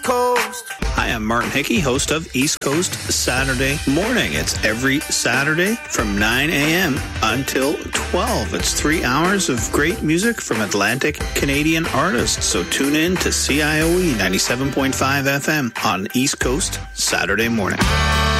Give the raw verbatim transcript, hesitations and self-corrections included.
Coast. Hi, I'm Martin Hickey, host of East Coast Saturday Morning. It's every Saturday from nine a.m. until twelve. It's three hours of great music from Atlantic Canadian artists. So tune in to C I O E ninety-seven point five F M on East Coast Saturday Morning.